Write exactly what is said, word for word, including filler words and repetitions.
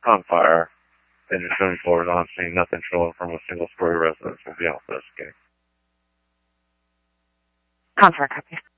on fire, and your swimming pool is on scene. Nothing showing from a single-story residence will be out for this game. Contract copy.